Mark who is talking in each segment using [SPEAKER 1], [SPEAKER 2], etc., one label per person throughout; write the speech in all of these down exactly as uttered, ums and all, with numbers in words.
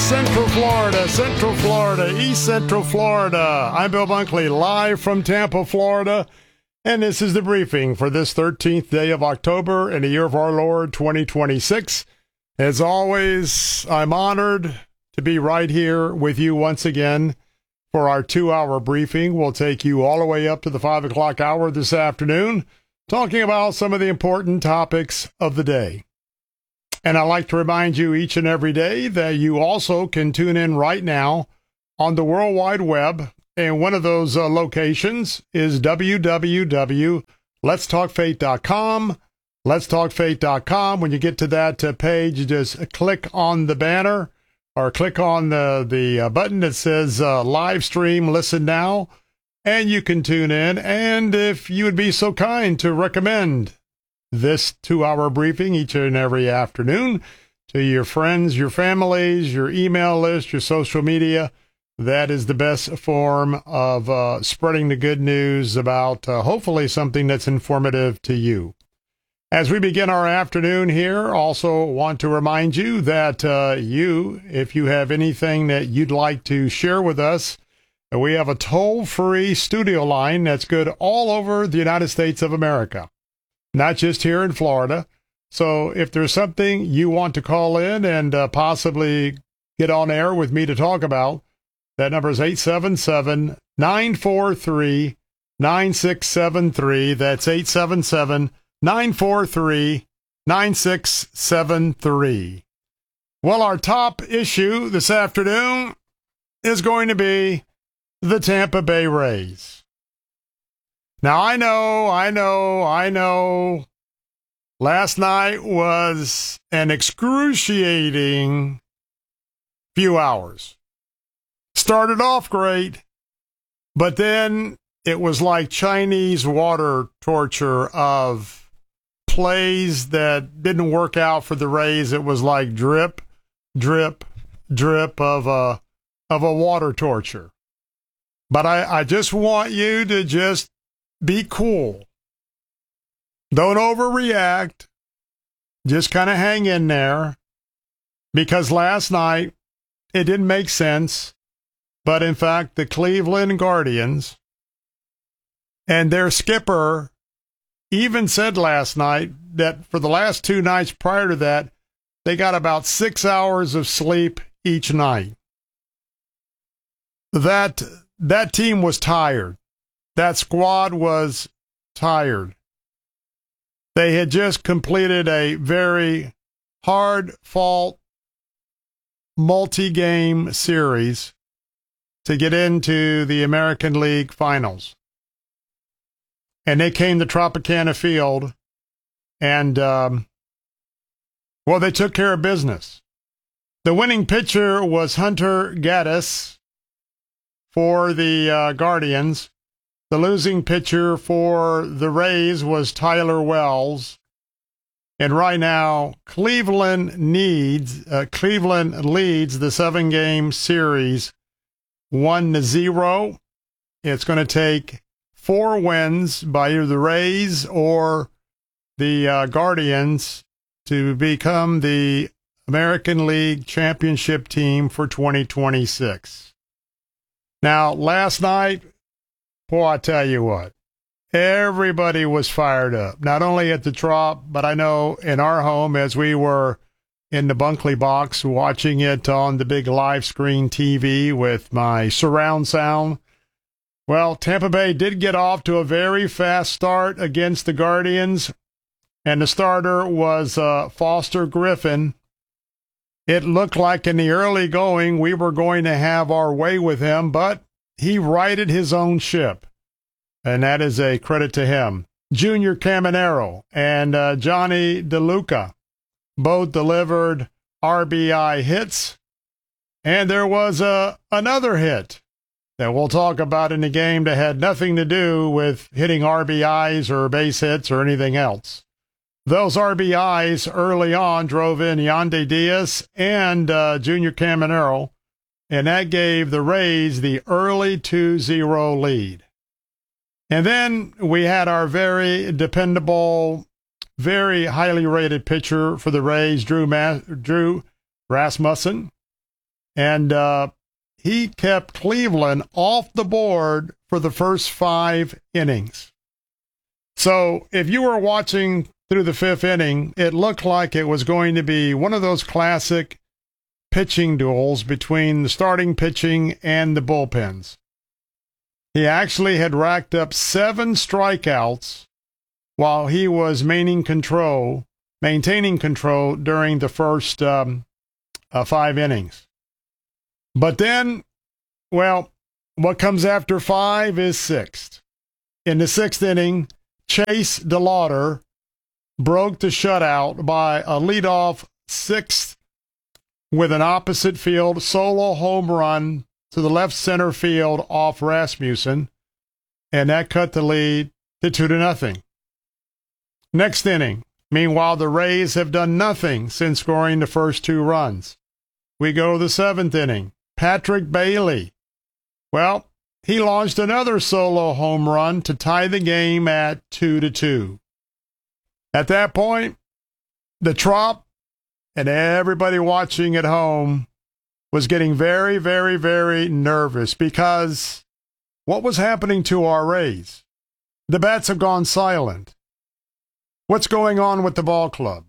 [SPEAKER 1] Central Florida, Central Florida, East Central Florida. I'm Bill Bunkley, live from Tampa, Florida, and this is the briefing for this thirteenth day of October in the year of our Lord, twenty twenty-six. As always, I'm honored to be right here with you once again for our two-hour briefing. We'll take you all the way up to the five o'clock hour this afternoon, talking about some of the important topics of the day. And I'd like to remind you each and every day that you also can tune in right now on the World Wide Web. And one of those uh, locations is w w w dot lets talk faith dot com. lets talk faith dot com. When you get to that uh, page, you just click on the banner or click on the, the uh, button that says uh, live stream, listen now, and you can tune in. And if you would be so kind to recommend this two-hour briefing each and every afternoon to your friends, your families, your email list, your social media, that is the best form of uh, spreading the good news about uh, hopefully something that's informative to you. As we begin our afternoon here, also want to remind you that uh, you, if you have anything that you'd like to share with us, we have a toll-free studio line that's good all over the United States of America, not just here in Florida. So if there's something you want to call in and uh, possibly get on air with me to talk about, that number is eight seven seven, nine four three, nine six seven three. That's eight seven seven, nine four three, nine six seven three. Well, our top issue this afternoon is going to be the Tampa Bay Rays. Now, I know, I know, I know, last night was an excruciating few hours. Started off great, but then it was like Chinese water torture of plays that didn't work out for the Rays. It was like drip, drip, drip of a, of a water torture. But I, I just want you to just be cool. Don't overreact. Just kind of hang in there. Because last night, it didn't make sense. But in fact, the Cleveland Guardians and their skipper even said last night that for the last two nights prior to that, they got about six hours of sleep each night. That, that team was tired. That squad was tired. They had just completed a very hard-fought multi-game series to get into the American League Finals. And they came to Tropicana Field, and, um, well, they took care of business. The winning pitcher was Hunter Gaddis for the uh, Guardians. The losing pitcher for the Rays was Tyler Wells. And right now, Cleveland needs, uh, Cleveland leads the seven-game series one to zero. It's going to take four wins by either the Rays or the uh, Guardians to become the American League Championship team for twenty twenty-six. Now, last night, boy, I tell you what, everybody was fired up, not only at the Trop, but I know in our home as we were in the Bunkley box watching it on the big live screen T V with my surround sound. Well, Tampa Bay did get off to a very fast start against the Guardians, and the starter was uh, Foster Griffin. It looked like in the early going we were going to have our way with him, but he righted his own ship, and that is a credit to him. Junior Caminero and uh, Johnny DeLuca both delivered R B I hits, and there was uh, another hit that we'll talk about in the game that had nothing to do with hitting R B Is or base hits or anything else. Those R B Is early on drove in Yandy Diaz and uh, Junior Caminero, and that gave the Rays the early two zero lead. And then we had our very dependable, very highly rated pitcher for the Rays, Drew, Ma- Drew Rasmussen. And uh, he kept Cleveland off the board for the first five innings. So if you were watching through the fifth inning, it looked like it was going to be one of those classic pitching duels between the starting pitching and the bullpens. He actually had racked up seven strikeouts while he was maintaining control, maintaining control during the first um, uh, five innings. But then, well, what comes after five is sixth. In the sixth inning, Chase DeLauder broke the shutout by a leadoff sixth with an opposite field solo home run to the left center field off Rasmussen, and that cut the lead to two to nothing. Next inning, meanwhile, the Rays have done nothing since scoring the first two runs. We go to the seventh inning. Patrick Bailey. Well, he launched another solo home run to tie the game at two to two. At that point, the Trop and everybody watching at home was getting very, very, very nervous because what was happening to our Rays? The bats have gone silent. What's going on with the ball club?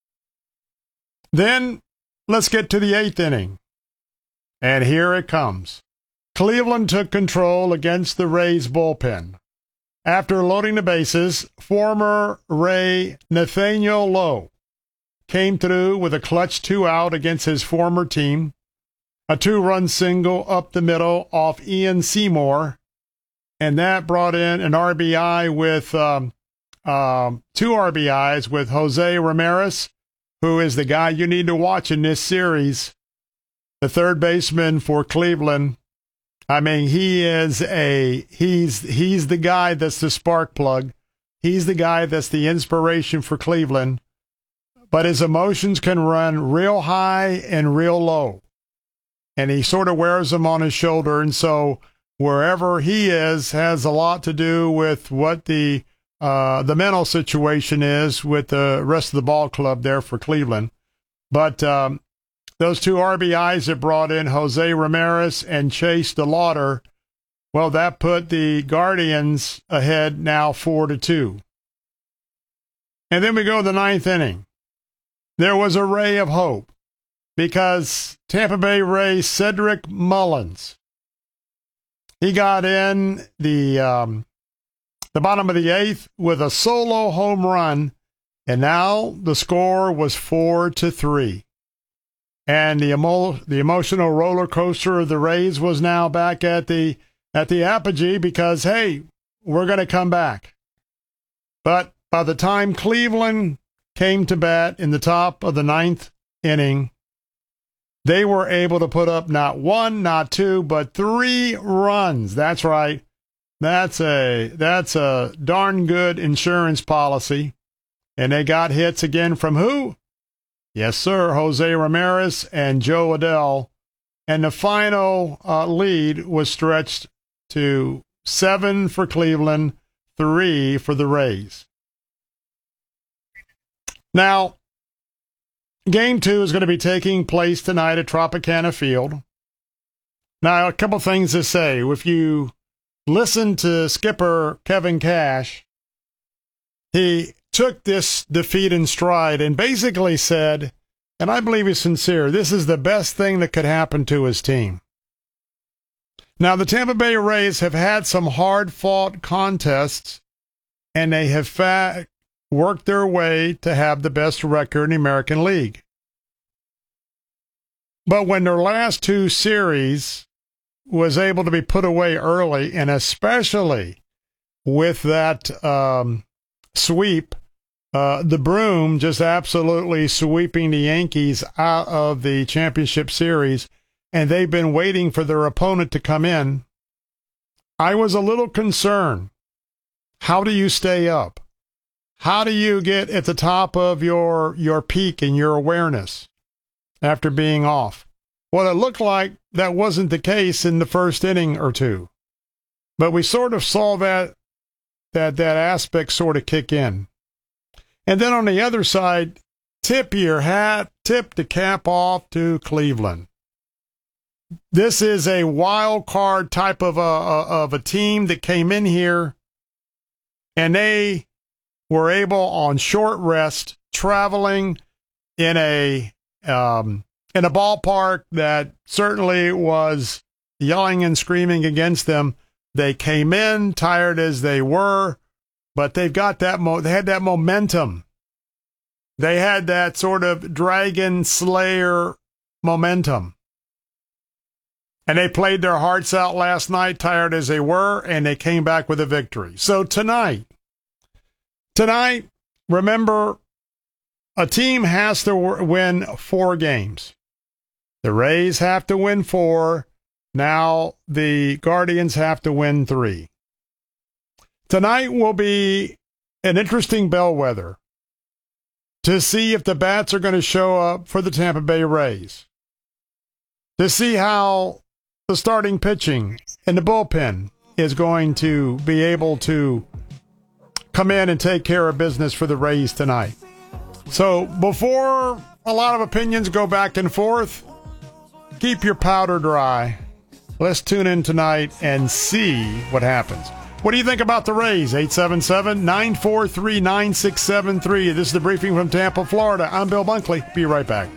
[SPEAKER 1] Then let's get to the eighth inning. And here it comes. Cleveland took control against the Rays bullpen. After loading the bases, former Ray Nathaniel Lowe came through with a clutch two-out against his former team, a two-run single up the middle off Ian Seymour, and that brought in an R B I with um, um, two R B Is with Jose Ramirez, who is the guy you need to watch in this series, the third baseman for Cleveland. I mean, he is a he's he's the guy that's the spark plug. He's the guy that's the inspiration for Cleveland. But his emotions can run real high and real low. And he sort of wears them on his shoulder. And so wherever he is has a lot to do with what the uh, the mental situation is with the rest of the ball club there for Cleveland. But um, those two R B Is that brought in Jose Ramirez and Chase DeLauder, well, that put the Guardians ahead now four to two. And then we go to the ninth inning. There was a ray of hope because Tampa Bay Rays Cedric Mullins, he got in the um, the bottom of the eighth with a solo home run, and now the score was four to three. And the emo- the emotional roller coaster of the Rays was now back at the at the apogee because, hey, we're going to come back. But by the time Cleveland came to bat in the top of the ninth inning, they were able to put up not one, not two, but three runs. That's right. That's a that's a darn good insurance policy. And they got hits again from who? Yes, sir, Jose Ramirez and Joe Adell. And the final uh, lead was stretched to seven for Cleveland, three for the Rays. Now, game two is going to be taking place tonight at Tropicana Field. Now, a couple things to say. If you listen to skipper Kevin Cash, he took this defeat in stride and basically said, and I believe he's sincere, this is the best thing that could happen to his team. Now, the Tampa Bay Rays have had some hard-fought contests, and they have fa- worked their way to have the best record in the American League. But when their last two series was able to be put away early, and especially with that um, sweep, uh, the broom just absolutely sweeping the Yankees out of the championship series, and they've been waiting for their opponent to come in, I was a little concerned. How do you stay up? How do you get at the top of your, your peak and your awareness after being off? Well, it looked like that wasn't the case in the first inning or two. But we sort of saw that that that aspect sort of kick in. And then on the other side, tip your hat, tip the cap off to Cleveland. This is a wild card type of a, of a team that came in here, and they were able on short rest, traveling in a um, in a ballpark that certainly was yelling and screaming against them. They came in tired as they were, but they've got that mo- they had that momentum. They had that sort of Dragon Slayer momentum. And they played their hearts out last night, tired as they were, and they came back with a victory. So tonight, tonight, remember, a team has to win four games. The Rays have to win four. Now the Guardians have to win three. Tonight will be an interesting bellwether to see if the bats are going to show up for the Tampa Bay Rays, to see how the starting pitching and the bullpen is going to be able to come in and take care of business for the Rays tonight. So before a lot of opinions go back and forth, keep your powder dry. Let's tune in tonight and see what happens. What do you think about the Rays? eight seven seven, nine four three, nine six seven three. This is the briefing from Tampa, Florida. I'm Bill Bunkley. Be right back.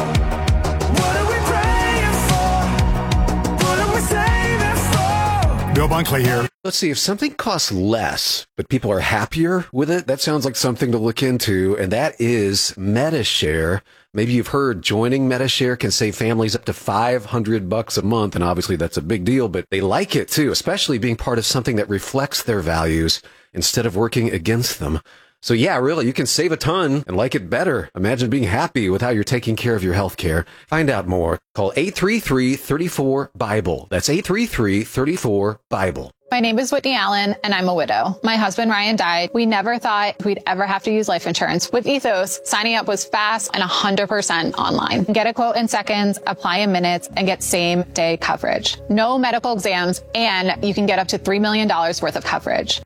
[SPEAKER 1] Bill Bunkley here.
[SPEAKER 2] Let's see, if something costs less, but people are happier with it, that sounds like something to look into, and that is Medi-Share. Maybe you've heard joining Medi-Share can save families up to five hundred bucks a month, and obviously that's a big deal, but they like it too, especially being part of something that reflects their values instead of working against them. So yeah, really, you can save a ton and like it better. Imagine being happy with how you're taking care of your health care. Find out more. Call eight three three, three four, BIBLE. That's eight three three, three four, BIBLE.
[SPEAKER 3] My name is Whitney Allen, and I'm a widow. My husband, Ryan, died. We never thought we'd ever have to use life insurance. With Ethos, signing up was fast and one hundred percent online. Get a quote in seconds, apply in minutes, and get same-day coverage. No medical exams, and you can get up to three million dollars worth of coverage.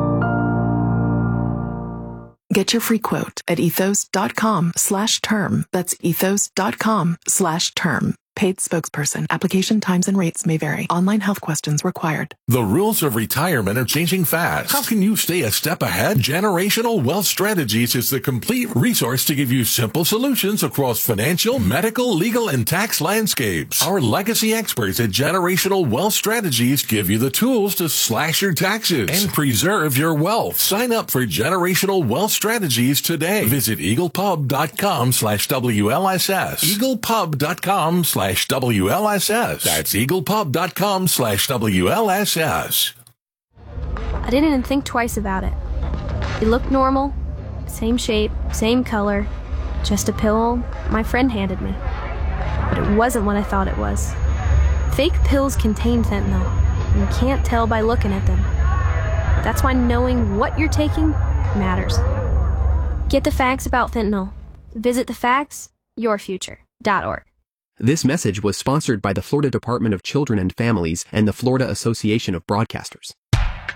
[SPEAKER 4] Get your free quote at ethos.com slash term. That's ethos.com slash term. Paid spokesperson. Application times and rates may vary. Online health questions required.
[SPEAKER 5] The rules of retirement are changing fast. How can you stay a step ahead? Generational Wealth Strategies is the complete resource to give you simple solutions across financial, medical, legal, and tax landscapes. Our legacy experts at Generational Wealth Strategies give you the tools to slash your taxes and preserve your wealth. Sign up for Generational Wealth Strategies today. Visit eaglepub.com slash WLSS. eaglepub.com slash W L S S. That's eaglepub.com slash W L S S.
[SPEAKER 6] I didn't even think twice about it. It looked normal, same shape, same color, just a pill my friend handed me. But it wasn't what I thought it was. Fake pills contain fentanyl, and you can't tell by looking at them. That's why knowing what you're taking matters. Get the facts about fentanyl. Visit the facts your future dot org.
[SPEAKER 7] This message was sponsored by the Florida Department of Children and Families and the Florida Association of Broadcasters.